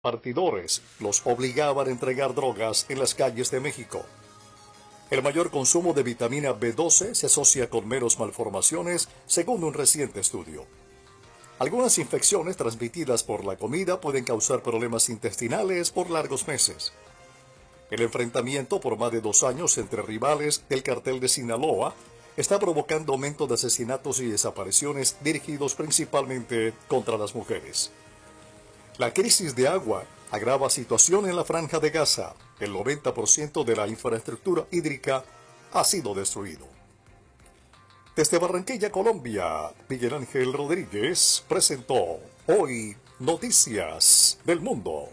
Partidores los obligaban a entregar drogas en las calles de México. El mayor consumo de vitamina B12 se asocia con menos malformaciones, según un reciente estudio. Algunas infecciones transmitidas por la comida pueden causar problemas intestinales por largos meses. El enfrentamiento por más de 2 años entre rivales del cartel de Sinaloa está provocando aumento de asesinatos y desapariciones dirigidos principalmente contra las mujeres. La crisis de agua agrava situación en la Franja de Gaza. El 90% de la infraestructura hídrica ha sido destruido. Desde Barranquilla, Colombia, Miguel Ángel Rodríguez presentó Hoy Noticias del Mundo.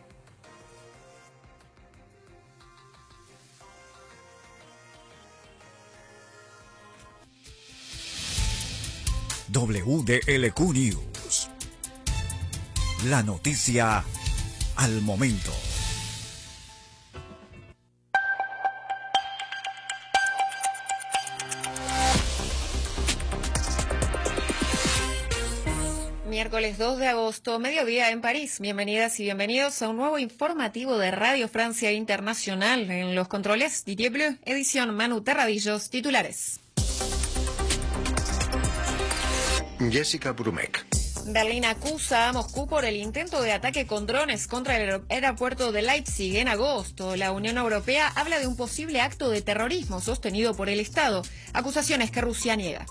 WDLQ News. La noticia al momento. Miércoles 2 de agosto, mediodía en París. Bienvenidas y bienvenidos a un nuevo informativo de Radio Francia Internacional. En los controles, Didier Bleu, edición Manu Terradillos, titulares. Jessica Brumek. Berlín acusa a Moscú por el intento de ataque con drones contra el aeropuerto de Leipzig en agosto. La Unión Europea habla de un posible acto de terrorismo sostenido por el Estado, acusaciones que Rusia niega.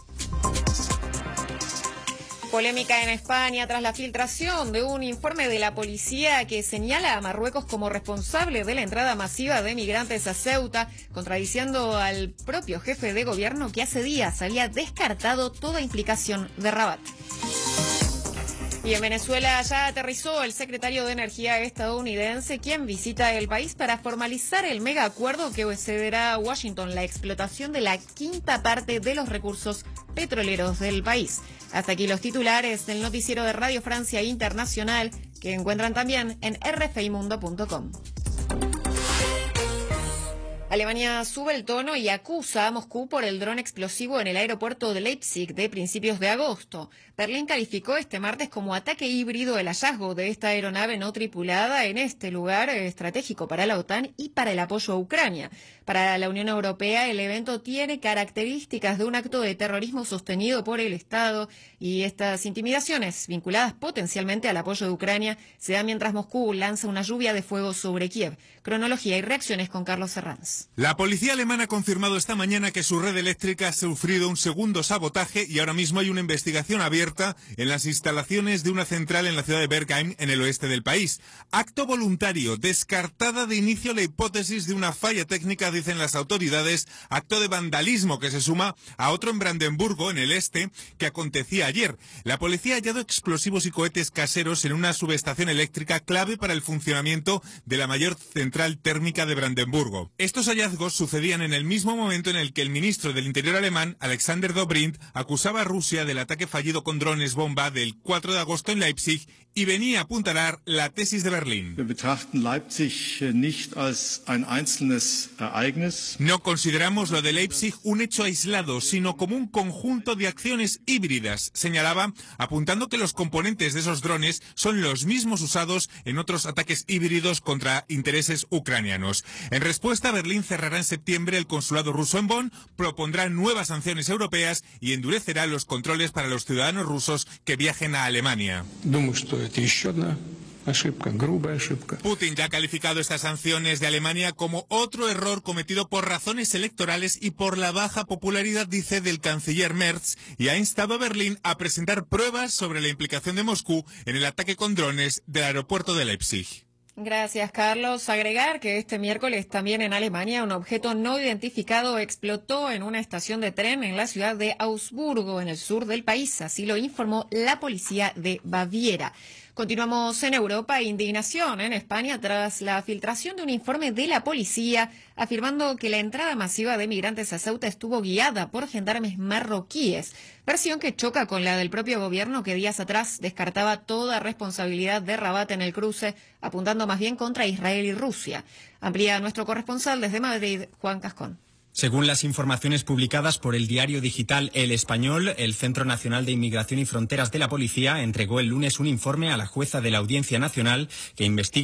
Polémica en España tras la filtración de un informe de la policía que señala a Marruecos como responsable de la entrada masiva de migrantes a Ceuta, contradiciendo al propio jefe de gobierno que hace días había descartado toda implicación de Rabat. Y en Venezuela ya aterrizó el secretario de Energía estadounidense, quien visita el país para formalizar el mega acuerdo que cederá a Washington la explotación de la quinta parte de los recursos petroleros del país. Hasta aquí los titulares del noticiero de Radio Francia Internacional, que encuentran también en rfimundo.com. Alemania sube el tono y acusa a Moscú por el dron explosivo en el aeropuerto de Leipzig de principios de agosto. Berlín calificó este martes como ataque híbrido el hallazgo de esta aeronave no tripulada en este lugar estratégico para la OTAN y para el apoyo a Ucrania. Para la Unión Europea, el evento tiene características de un acto de terrorismo sostenido por el Estado, y estas intimidaciones, vinculadas potencialmente al apoyo de Ucrania, se dan mientras Moscú lanza una lluvia de fuego sobre Kiev. Cronología y reacciones con Carlos Serrans. La policía alemana ha confirmado esta mañana que su red eléctrica ha sufrido un segundo sabotaje y ahora mismo hay una investigación abierta en las instalaciones de una central en la ciudad de Bergheim, en el oeste del país. Acto voluntario, descartada de inicio la hipótesis de una falla técnica, dicen las autoridades, acto de vandalismo que se suma a otro en Brandenburgo, en el este, que acontecía ayer. La policía ha hallado explosivos y cohetes caseros en una subestación eléctrica clave para el funcionamiento de la mayor central térmica de Brandenburgo. Estos hallazgos sucedían en el mismo momento en el que el ministro del Interior alemán, Alexander Dobrindt, acusaba a Rusia del ataque fallido con drones bomba del 4 de agosto en Leipzig y venía a apuntalar la tesis de Berlín. No consideramos lo de Leipzig un hecho aislado, sino como un conjunto de acciones híbridas, señalaba, apuntando que los componentes de esos drones son los mismos usados en otros ataques híbridos contra intereses ucranianos. En respuesta, Berlín cerrará en septiembre el consulado ruso en Bonn, propondrá nuevas sanciones europeas y endurecerá los controles para los ciudadanos rusos que viajen a Alemania. Putin ya ha calificado estas sanciones de Alemania como otro error cometido por razones electorales y por la baja popularidad, dice, del canciller Merz, y ha instado a Berlín a presentar pruebas sobre la implicación de Moscú en el ataque con drones del aeropuerto de Leipzig. Gracias, Carlos. Agregar que este miércoles también en Alemania un objeto no identificado explotó en una estación de tren en la ciudad de Augsburgo, en el sur del país. Así lo informó la policía de Baviera. Continuamos en Europa. Indignación en España tras la filtración de un informe de la policía afirmando que la entrada masiva de migrantes a Ceuta estuvo guiada por gendarmes marroquíes, versión que choca con la del propio gobierno, que días atrás descartaba toda responsabilidad de Rabat en el cruce, apuntando más bien contra Israel y Rusia. Amplía nuestro corresponsal desde Madrid, Juan Cascón. Según las informaciones publicadas por el diario digital El Español, el Centro Nacional de Inmigración y Fronteras de la Policía entregó el lunes un informe a la jueza de la Audiencia Nacional que investiga